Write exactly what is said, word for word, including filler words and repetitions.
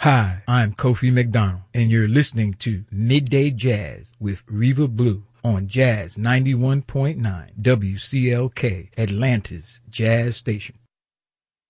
Hi, I'm Kofi McDonald, and you're listening to Midday Jazz with Reva Blue on Jazz ninety-one point nine W C L K, Atlanta's Jazz Station.